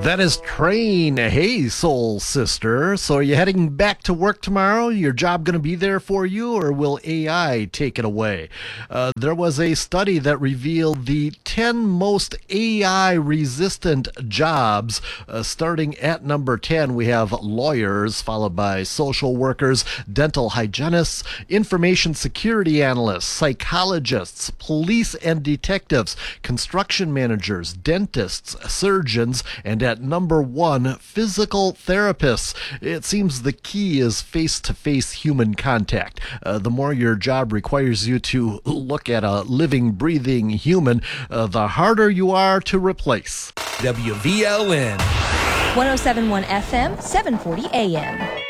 That is Train. Hey, soul sister. So are you heading back to work tomorrow? Your job going to be there for you, or will AI take it away? There was a study that revealed the 10 most AI-resistant jobs. Starting at number 10, we have lawyers, followed by social workers, dental hygienists, information security analysts, psychologists, police and detectives, construction managers, dentists, surgeons, and at number 1, physical therapists. It seems the key is face-to-face human contact. The more your job requires you to look at a living, breathing human, the harder you are to replace. WVLN 1071 FM, 740 AM.